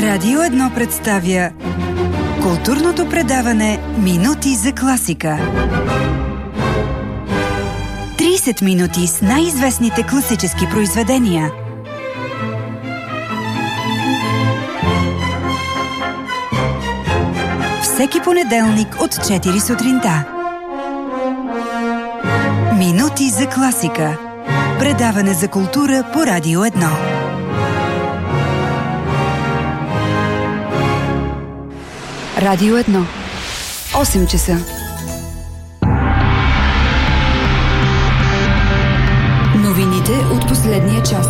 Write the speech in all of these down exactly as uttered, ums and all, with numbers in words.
Радио едно представя културното предаване Минути за класика. трийсет минути с най-известните класически произведения. Всеки понеделник от четири сутринта. Минути за класика. Предаване за култура по Радио едно. Радио едно. осем часа. Новините от последния час.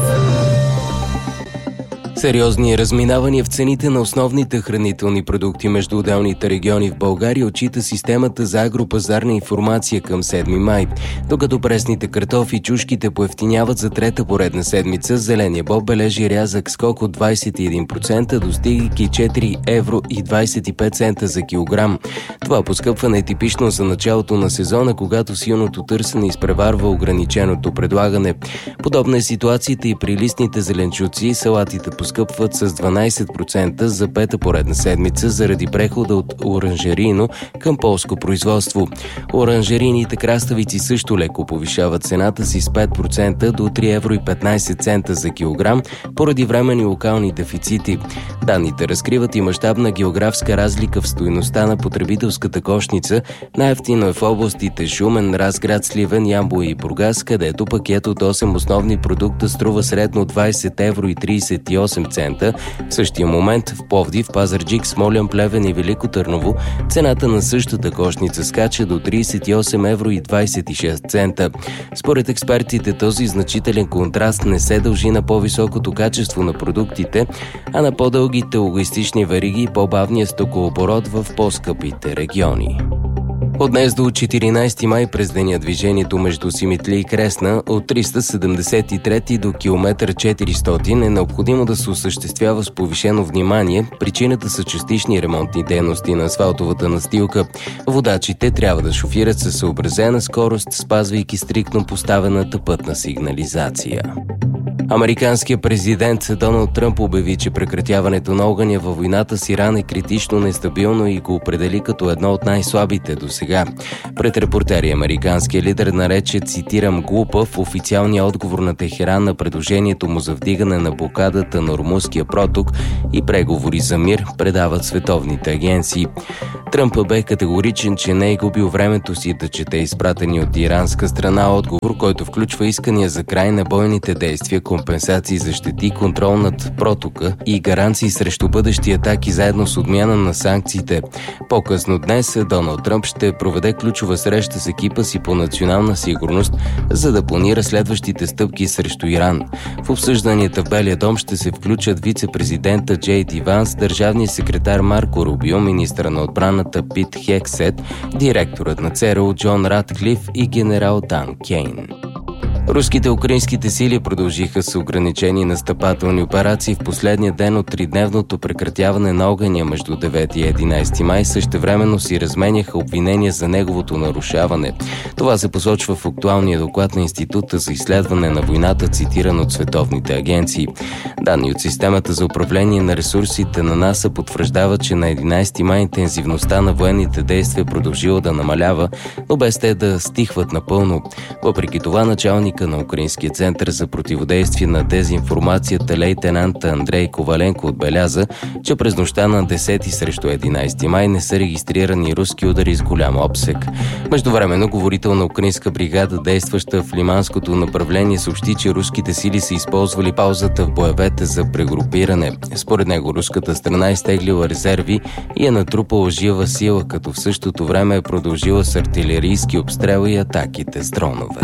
Сериозни разминавания в цените на основните хранителни продукти между отделните региони в България отчита системата за агропазарна информация към седми май. Докато пресните картофи и чушките поевтиняват за трета поредна седмица, зеления боб бележи рязък скок от двадесет и един процента, достигайки четири евро и двадесет и пет цента за килограм. Това поскъпване е типично за началото на сезона, когато силното търсене изпреварва ограниченото предлагане. Подобна е ситуацията и при листните зеленчуци. Салатите поскъпват с дванадесет процента за пета поредна седмица заради прехода от оранжерийно към полско производство. Оранжерийните краставици също леко повишават цената си с пет процента до три евро и петнадесет цента за килограм поради временни локални дефицити. Данните разкриват и мащабна географска разлика в стойността на потребителската кошница. Най-евтино е в областите Шумен, Разград, Сливен, Ямбол и Бургас, където пакет от осем основни продукта струва средно двадесет евро и тридесет и осем цента. В същия момент в Пловдив, Пазарджик, Смолян, Плевен и Велико Търново цената на същата кошница скача до тридесет и осем евро и двадесет и шест цента. Според експертите, този значителен контраст не се дължи на по-високото качество на продуктите, а на по-дългите логистични вериги и по-бавния стокооборот в по-скъпите региони. От днес до четиринадесети май през деня движението между Симитли и Кресна от триста седемдесет и трети до километър четиристотин е необходимо да се осъществява с повишено внимание. Причината са частични ремонтни дейности на асфалтовата настилка. Водачите трябва да шофират със съобразена скорост, спазвайки стриктно поставената пътна сигнализация. Американският президент Доналд Тръмп обяви, че прекратяването на огъня във войната с Иран е критично нестабилно и го определи като едно от най-слабите до сега. Пред репортери американският лидер нарече, цитирам, глупав официалния отговор на Техеран на предложението му за вдигане на блокадата на Ормузския проток и преговори за мир, предават световните агенции. Тръмп бе категоричен, че не е губил времето си да чете изпратени от иранска страна отговор, който включва искания за край на бойните действия, компенсации за щети, контрол над протока и гаранции срещу бъдещи атаки заедно с отмяна на санкциите. По-късно днес Доналд Тръмп ще проведе ключова среща с екипа си по национална сигурност, за да планира следващите стъпки срещу Иран. В обсъжданията в Белия дом ще се включат вице-президента Джей Ди Ванс, държавният секретар Марко Рубио, министъра на отбраната Пит Хексет, директорът на ЦРУ Джон Ратклиф и генерал Дан Кейн. Руските и украинските сили продължиха с ограничени настъпателни операции в последния ден от тридневното прекратяване на огъня между девети и единадесети май. Същевременно си разменяха обвинения за неговото нарушаване. Това се посочва в актуалния доклад на Института за изследване на войната, цитиран от световните агенции. Данни от системата за управление на ресурсите на НАСА потвърждават, че на единадесети май интензивността на военните действия продължила да намалява, но без те да стихват напълно. Въпреки това, началник на Украинския център за противодействие на дезинформацията лейтенант Андрей Коваленко отбеляза, че през нощта на десети срещу единадесети май не са регистрирани руски удари с голям обсег. Междувременно говорител на украинска бригада, действаща в лиманското направление, съобщи, че руските сили са използвали паузата в боевете за прегрупиране. Според него руската страна е изтеглила резерви и е натрупала жива сила, като в същото време е продължила с артилерийски обстрел и атаките с дронове.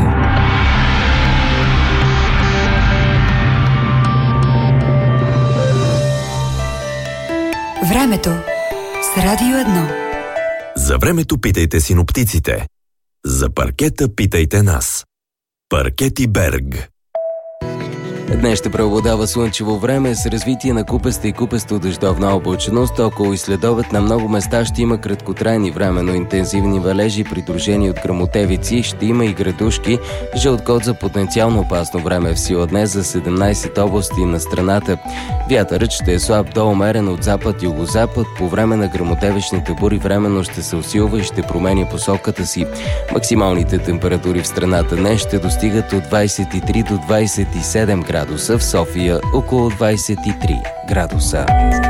Времето с Радио едно. За времето питайте синоптиците. За паркета питайте нас. Паркети Берг. Днес ще преобладава слънчево време с развитие на купеста и купесто дъждовна облачност. Около и следобед на много места ще има краткотрайни временно интензивни валежи, придружени от гръмотевици. Ще има и градушки. Жълт код за потенциално опасно време в сила днес за седемнайсет области на страната. Вятърът ще е слаб до умерен от запад-югозапад. По време на гръмотевичните бури временно ще се усилва и ще промени посоката си. Максималните температури в страната днес ще достигат от двайсет и три до двайсет и седем градуса, в София около двайсет и три градуса.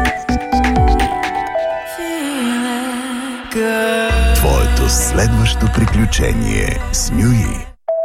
Твоето следващо приключение с Нюи.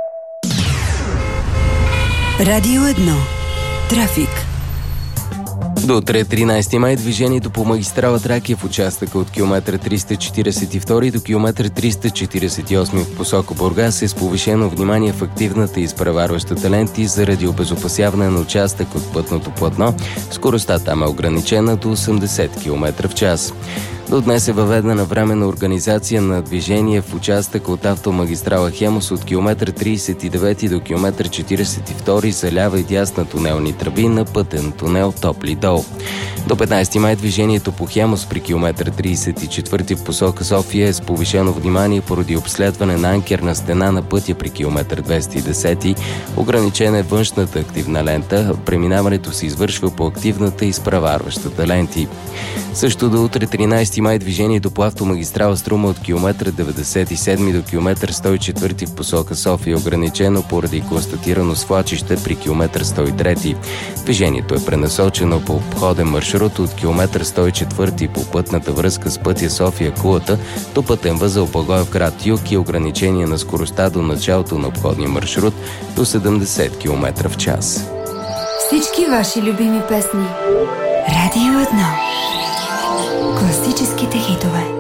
Радио едно. Трафик. До утре, тринайсети май, движението по магистрала Тракия в участъка от километър триста четирийсет и втори до километър триста четирийсет и осми в посока Бургас е с повишено внимание в активната и изпреварващата ленти заради обезопасяване на участък от пътното платно. Скоростта там е ограничена до осемдесет километра в час. До днес е въведена временна организация на движение в участък от автомагистрала Хемус от километър трийсет и девети до километър четирийсет и втори за лява и дясна тунелни тръби на пътен тунел Топли дол. До петнайсети май движението по Хемус при километър трийсет и четвърти в посока София е с повишено внимание поради обследване на анкерна стена на пътя при километър двеста и десети. Ограничена е външната активна лента. Преминаването се извършва по активната и изпреварващата ленти. Също до утре, тринайсети май, движението по автомагистрала Струма от километър деветдесет и седми до километър сто и четвърти в посока София е ограничено поради констатирано свлачище при километър сто и трети. Движението е пренасочено по обходен маршрут от километър сто и четвърти по пътната връзка с пътя София-Кулата до пътен възел Благоевград юг и ограничение на скоростта до началото на обходния маршрут до седемдесет километра в час. Всички ваши любими песни. Радио едно. Класическите хитове.